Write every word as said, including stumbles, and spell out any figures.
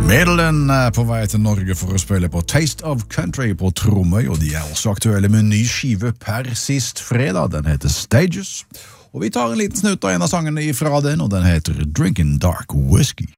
Medelen er på vei til Norge for å spille på Taste of Country på Tromøy, og de er også aktuelle med en ny skive per sist fredag. Den heter Stages, og vi tar en liten snutt av en av sangene ifra den, og den heter Drinking Dark Whiskey.